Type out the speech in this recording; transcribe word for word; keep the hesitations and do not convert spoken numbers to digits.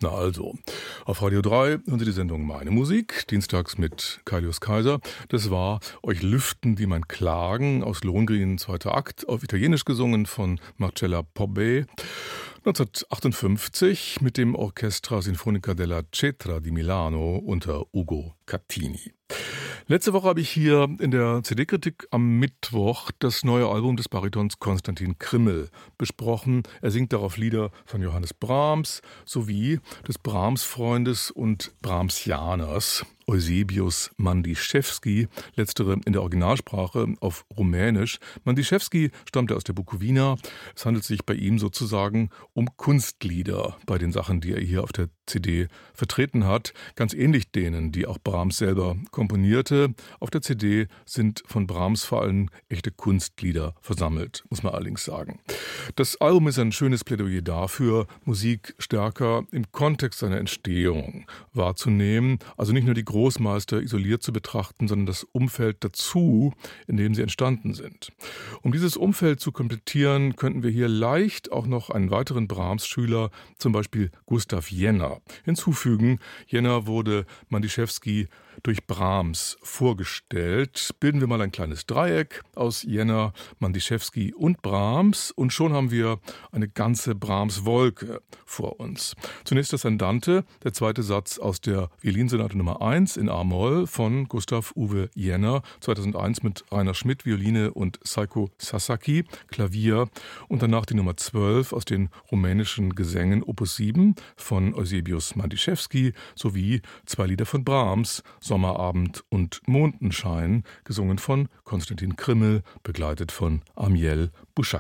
Na also, auf Radio drei hören Sie die Sendung Meine Musik, dienstags mit Kaius Kaiser. Das war Euch lüften die mein Klagen aus Lohengrin, zweiter Akt, auf Italienisch gesungen von Marcella Pobbe. neunzehnhundertachtundfünfzig mit dem Orchestra Sinfonica della Cetra di Milano unter Ugo Catini. Letzte Woche habe ich hier in der C D-Kritik am Mittwoch das neue Album des Baritons Konstantin Krimmel besprochen. Er singt darauf Lieder von Johannes Brahms sowie des Brahms-Freundes und Brahmsianers Eusebius Mandiszewski, letztere in der Originalsprache auf Rumänisch. Mandiszewski stammte aus der Bukowina. Es handelt sich bei ihm sozusagen um Kunstlieder bei den Sachen, die er hier auf der C D vertreten hat. Ganz ähnlich denen, die auch Brahms selber komponierte. Auf der C D sind von Brahms vor allem echte Kunstlieder versammelt, muss man allerdings sagen. Das Album ist ein schönes Plädoyer dafür, Musik stärker im Kontext seiner Entstehung wahrzunehmen. Also nicht nur die Großmeister isoliert zu betrachten, sondern das Umfeld dazu, in dem sie entstanden sind. Um dieses Umfeld zu komplettieren, könnten wir hier leicht auch noch einen weiteren Brahms-Schüler, zum Beispiel Gustav Jenner, hinzufügen. Jenner wurde Mandiszewski durch Brahms vorgestellt. Bilden wir mal ein kleines Dreieck aus Jenner, Mandiszewski und Brahms und schon haben wir eine ganze Brahms-Wolke vor uns. Zunächst das Andante, der zweite Satz aus der Violinsonate Nummer eins in A-Moll von Gustav Uwe Jenner, zweitausendeins mit Rainer Schmidt, Violine und Seiko Sasaki, Klavier und danach die Nummer zwölf aus den rumänischen Gesängen Opus sieben von Eusebius Mandiszewski sowie zwei Lieder von Brahms, Sommerabend und Mondenschein, gesungen von Konstantin Krimmel, begleitet von Amiel Bouchacchi.